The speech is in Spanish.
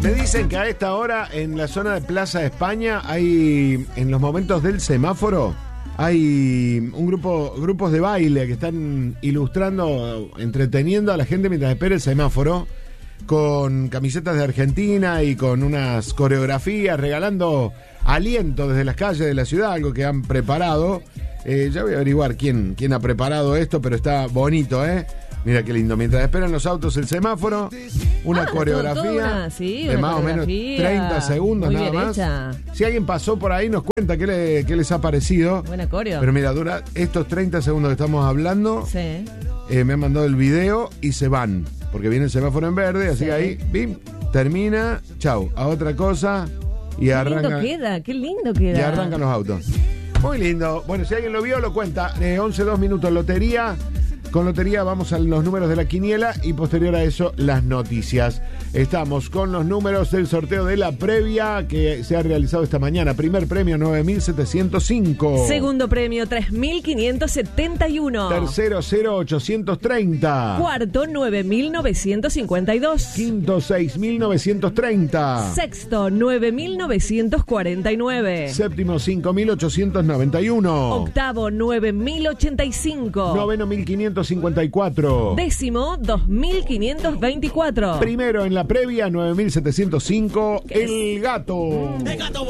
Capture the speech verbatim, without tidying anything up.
Me dicen que a esta hora en la zona de Plaza España hay, en los momentos del semáforo, hay un grupo, grupos de baile que están ilustrando, entreteniendo a la gente mientras espera el semáforo, con camisetas de Argentina y con unas coreografías, regalando aliento desde las calles de la ciudad, algo que han preparado. Eh, ya voy a averiguar quién, quién ha preparado esto, pero está bonito, ¿eh? Mira qué lindo. Mientras esperan los autos el semáforo, una ah, coreografía todo, todo una, sí, de una más o menos treinta segundos nada más. Hecha. Si alguien pasó por ahí, nos cuenta qué, le, qué les ha parecido. Buena coreo. Pero mira, dura estos treinta segundos que estamos hablando. Sí. Eh, me han mandado el video y se van, porque viene el semáforo en verde, así sí. que ahí, bim, termina, chau, a otra cosa y qué arranca. Qué lindo queda, qué lindo queda. Y arrancan los autos. Muy lindo. Bueno, si alguien lo vio, lo cuenta. Eh, once, dos minutos, lotería. Con lotería vamos a los números de la quiniela y posterior a eso las noticias. Estamos con los números del sorteo de la previa que se ha realizado esta mañana. Primer premio nueve mil setecientos cinco. Segundo premio tres mil quinientos setenta y uno. Tercero cero mil ochocientos treinta. Cuarto nueve mil novecientos cincuenta y dos. Quinto seis mil novecientos treinta. Sexto nueve mil novecientos cuarenta y nueve. Séptimo cinco mil ochocientos noventa y uno. Octavo nueve mil ochenta y cinco. Noveno mil quinientos cincuenta y cuatro. Décimo dos mil quinientos veinticuatro. Primero en la previa nueve mil setecientos cinco. El gato. El gato.